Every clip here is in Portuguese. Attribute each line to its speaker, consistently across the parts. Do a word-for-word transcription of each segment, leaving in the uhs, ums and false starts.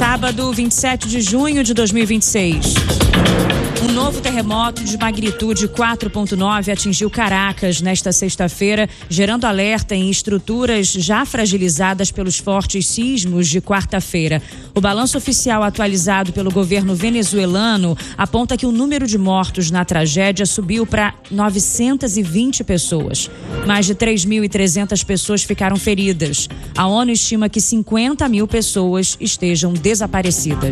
Speaker 1: Sábado, vinte e sete de junho de dois mil e vinte e seis. Um novo terremoto de magnitude quatro ponto nove atingiu Caracas nesta sexta-feira, gerando alerta em estruturas já fragilizadas pelos fortes sismos de quarta-feira. O balanço oficial atualizado pelo governo venezuelano aponta que o número de mortos na tragédia subiu para novecentas e vinte pessoas. Mais de três mil e trezentas pessoas ficaram feridas. A ONU estima que cinquenta mil pessoas estejam desaparecidas.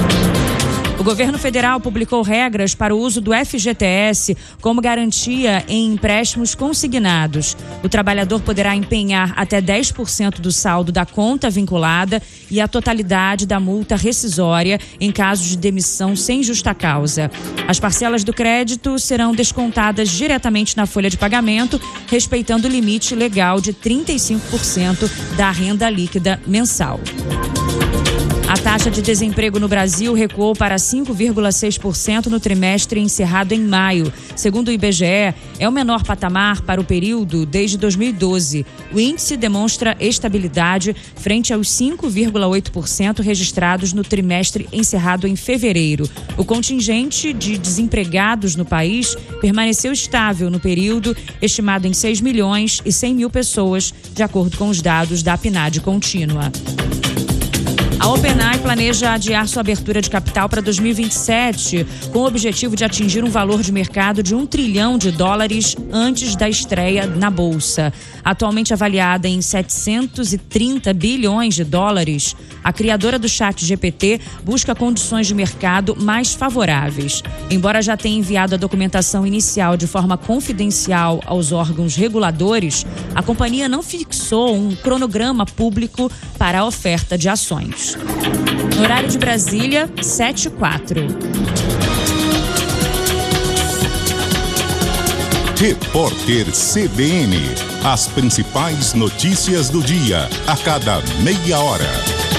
Speaker 1: O governo federal publicou regras para o uso do F G T S como garantia em empréstimos consignados. O trabalhador poderá empenhar até dez por cento do saldo da conta vinculada e a totalidade da multa rescisória em caso de demissão sem justa causa. As parcelas do crédito serão descontadas diretamente na folha de pagamento, respeitando o limite legal de trinta e cinco por cento da renda líquida mensal. A taxa de desemprego no Brasil recuou para cinco vírgula seis por cento no trimestre encerrado em maio. Segundo o I B G E, é o menor patamar para o período desde dois mil e doze. O índice demonstra estabilidade frente aos cinco vírgula oito por cento registrados no trimestre encerrado em fevereiro. O contingente de desempregados no país permaneceu estável no período, estimado em seis milhões e cem mil pessoas, de acordo com os dados da PNAD contínua. A OpenAI planeja adiar sua abertura de capital para dois mil e vinte e sete, com o objetivo de atingir um valor de mercado de um trilhão de dólares antes da estreia na Bolsa. Atualmente avaliada em setecentos e trinta bilhões de dólares, a criadora do Chat G P T busca condições de mercado mais favoráveis. Embora já tenha enviado a documentação inicial de forma confidencial aos órgãos reguladores, a companhia não fixou um cronograma público para a oferta de ações. No horário de Brasília, sete e quatro.
Speaker 2: Repórter C B N. As principais notícias do dia, a cada meia hora.